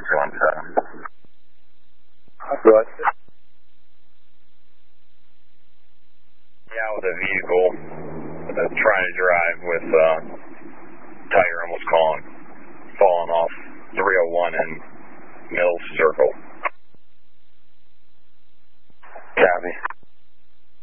217. Roger. Yeah, with a vehicle trying to drive with tire almost falling off 301 in Mills Circle.